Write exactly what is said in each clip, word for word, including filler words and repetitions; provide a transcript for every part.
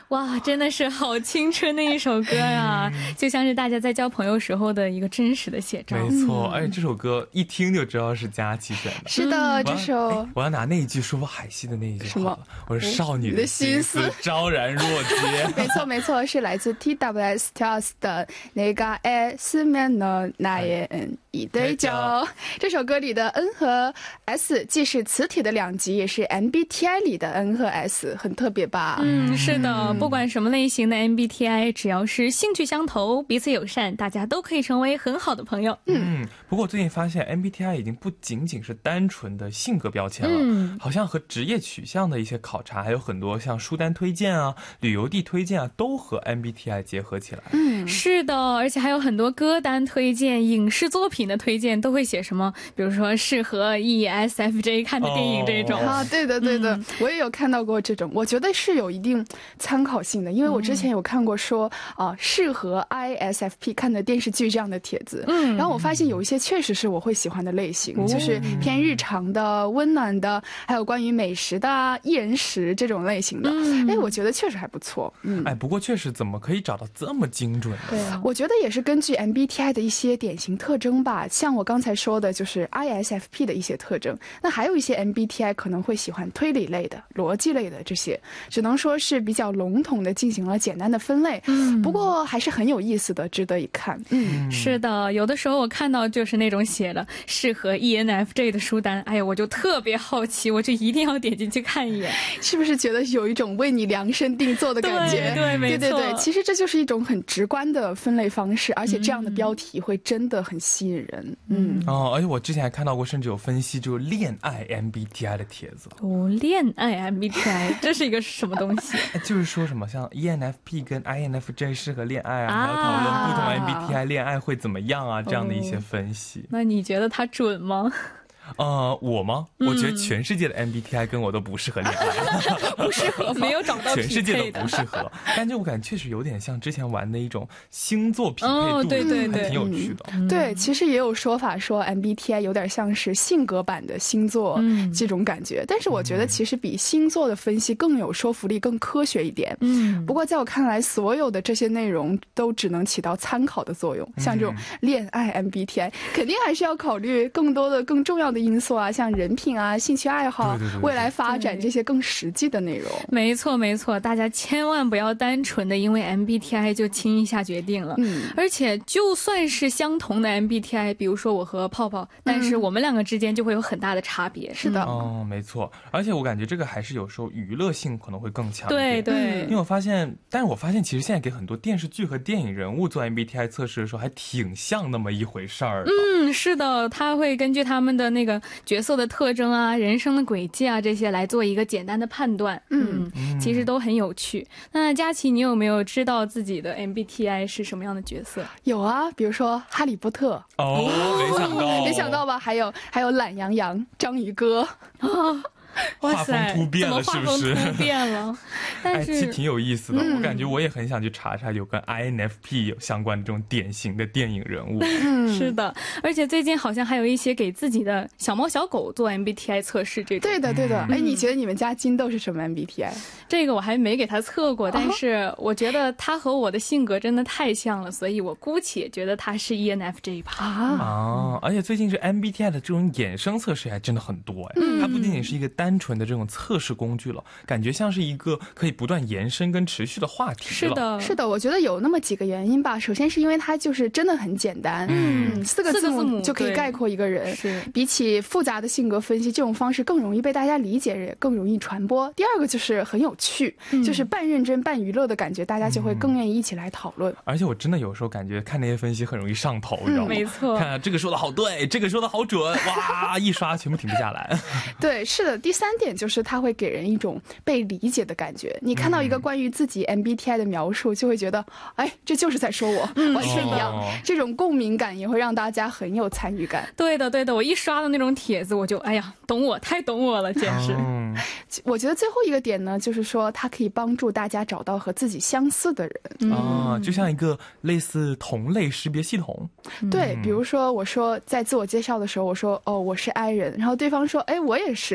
哇，真的是好青春的一首歌啊，就像是大家在交朋友时候的一个真实的写照。 没错，而且这首歌一听就知道是佳琪选的。 是的，这首我要拿那一句说海西的那一句好了，我说少女的心思昭然若揭。 没错没错，是来自 T W S Stars 的那个爱思面的那也恩一对角。这首歌里的 N 和 S 既是词体的两极，也是 M B T I 里的 N 和 S， 很特别吧？ 嗯，是的，不管什么类型的 M B T I， 只要是兴趣相投，彼此友善，大家都可以成为很好的朋友。 嗯，不过我最近发现 M B T I 已经不仅仅是单纯的性格标签了，嗯，好像和职业取向的一些考察还有很多像书单推荐啊、旅游地推荐啊，都和 M B T I 结合起来。 嗯，是的，而且还有很多歌单推荐、影视作品的推荐都会写什么，比如说适合 E S F J 看的电影这种。 啊，对的对的，嗯，我也有看到过这种，我觉得是有一定参考性的，因为我之前有看过说啊，适合 I S F P 看的电视剧这样的帖子，嗯，然后我发现有一些确实是我会喜欢的类型，嗯，就是偏日常的、温暖的，还有关于美食的、一人食这种类型的，嗯，哎，我觉得确实还不错。 嗯，哎，不过确实怎么可以找到这么精准？ 对啊，我觉得也是根据 M B T I 的一些典型特征吧，像我刚才说的就是 I S F P 的一些特征，那还有一些 M B T I 可能会喜欢推理类的、逻辑类的，这些只能说是比较笼统的进行了简单的分类，嗯，不过还是很有意思的，值得一看。 嗯，是的，有的时候我看到就是那种写了适合 E N F J 的书单，哎呀，我就特别好奇，我就一定要点进去看一眼， 是不是觉得有一种为你量身定做的感觉？ 对对，没错， 对对对，其实这就是一种很直观的分类方式，而且这样的标题会真的很吸引人。嗯， 哦，而且我之前还看到过，甚至有分析就是恋爱 M B T I 的帖子。 哦，恋爱 M B T I 这是一个什么东西？ 就是说什么像 E N F P 跟 I N F J 适合恋爱啊，啊还要讨论不同 M B T I 恋爱会怎么样啊，这样的一些分析。 那你觉得它准吗？ 呃，我吗？我觉得全世界的 M B T I 跟我都不适合恋爱， 不适合，没有找到匹配的， 全世界都不适合。但是我感觉确实有点像之前玩的一种星座匹配度， 哦，对对对， 还挺有趣的。 嗯、对，其实也有说法说 M B T I 有点像是性格版的星座这种感觉，嗯、但是我觉得其实比星座的分析更有说服力，更科学一点。嗯，不过在我看来，所有的这些内容都只能起到参考的作用。像这种恋爱 M B T I，、嗯、肯定还是要考虑更多的、更重要的因素啊，像人品啊、兴趣爱好、对对对对未来发展这些更实际的内容。 没错没错，大家千万不要单纯的因为 M B T I 就轻易下决定了。嗯，而且就算是相同的 M B T I， 比如说我和泡泡，但是我们两个之间就会有很大的差别。嗯、 是的， 哦，没错。而且我感觉这个还是有时候娱乐性可能会更强一点。对对， 因为我发现，但是我发现其实现在给很多电视剧和电影人物做 M B T I 测试的时候，还挺像那么一回事儿的。 嗯，是的，他会根据他们的那个角色的特征啊、人生的轨迹啊这些来做一个简单的判断。嗯，嗯其实都很有趣。那佳琪，你有没有知道自己的 M B T I 是什么样的角色？ 有啊，比如说哈利波特。 哦，没想到， 没想到吧？还有还有懒羊羊、章鱼哥啊。 哇塞， 画风突变了，是不是？ 突变了，但是、 哎、其实挺有意思的、嗯。我感觉我也很想去查查有跟 I N F P 有相关的这种典型的电影人物。 嗯，是的，而且最近好像还有一些给自己的小猫小狗做 M B T I 测试这种。 对的，对的。哎、嗯，你觉得你们家金豆是什么 M B T I？ 这个我还没给他测过，但是我觉得他和我的性格真的太像了，所以我姑且觉得他是 E N F J 吧。 啊啊！而且最近这 M B T I 的这种衍生测试还真的很多哎、嗯，它不仅仅是一个单纯的这种测试工具了，感觉像是一个可以不断延伸跟持续的话题了。 是的， 是的，我觉得有那么几个原因吧。首先是因为它就是真的很简单，嗯，四个字母就可以概括一个人。 是， 比起复杂的性格分析，这种方式更容易被大家理解，也更容易传播。第二个就是很有趣，嗯、就是半认真半娱乐的感觉，大家就会更愿意一起来讨论。 嗯、而且我真的有时候感觉看那些分析很容易上头，你知道吗？ 没错， 看这个说的好对，这个说的好准，哇，一刷全部停不下来。 对，是的。第三点就是它会给人一种被理解的感觉。你看到一个关于自己 M B T I 的描述，就会觉得，哎，这就是在说我，嗯、完全一样、哦。这种共鸣感也会让大家很有参与感。 对的，对的，我一刷到那种帖子，我就哎呀，懂我，太懂我了，简直。 嗯、 我觉得最后一个点呢，就是说它可以帮助大家找到和自己相似的人。 啊、嗯，就像一个类似同类识别系统。 对，比如说我说在自我介绍的时候，我说哦我是 I 人，然后对方说哎我也是，哦、可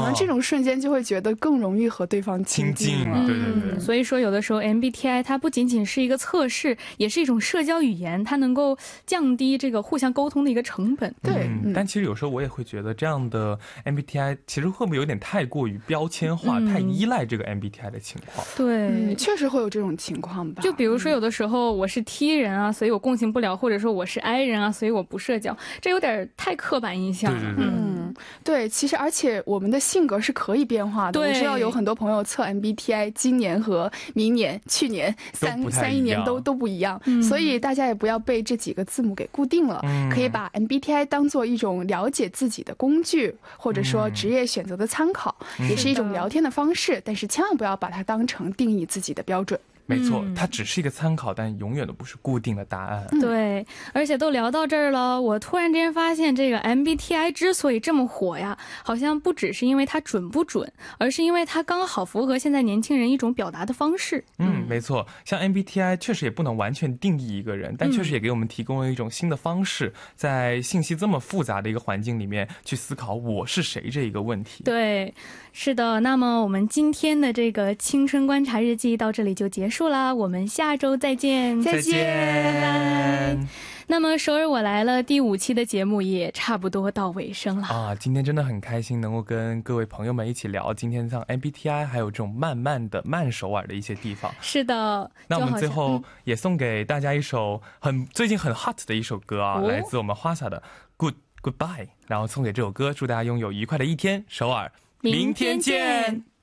能这种瞬间就会觉得更容易和对方亲近了。 对对对。 所以说有的时候 M B T I 它不仅仅是一个测试，也是一种社交语言，它能够降低这个互相沟通的一个成本。 对、 嗯，但其实有时候我也会觉得这样的 M B T I 其实会不会有点太过于标签化、嗯、太依赖这个 M B T I 的情况。 对、 嗯、确实会有这种情况吧。 就比如说有的时候我是 T 人啊，所以我共情不了，或者说我是 I 人啊，所以我不社交，这有点太刻板印象了。 对对对， 嗯，对，其实而且我们的性格是可以变化的。我知道有很多朋友测 M B T I， 今年和明年、去年三三一年都都不一样、嗯，所以大家也不要被这几个字母给固定了、嗯，可以把 M B T I 当做一种了解自己的工具，或者说职业选择的参考，嗯、也是一种聊天的方式，但是千万不要把它当成定义自己的标准。 没错，它只是一个参考，但永远都不是固定的答案。 对，而且都聊到这儿了，我突然之间发现，这个 M B T I 之所以这么火呀，好像不只是因为它准不准，而是因为它刚好符合现在年轻人一种表达的方式。 嗯，没错，像 M B T I 确实也不能完全定义一个人，但确实也给我们提供了一种新的方式，在信息这么复杂的一个环境里面去思考我是谁这一个问题。 对，是的。那么我们今天的这个青春观察日记到这里就结束了，我们下周再见。 再见，拜拜。 那么首尔我来了第五期的节目也差不多到尾声了啊！今天真的很开心能够跟各位朋友们一起聊今天像 M B T I 还有这种慢慢的慢首尔的一些地方。 是的， 那我们最后也送给大家一首很最近很 hot 的一首歌啊，哦、来自我们花洒的 Good Goodbye， 然后送给这首歌，祝大家拥有愉快的一天。首尔，明天见。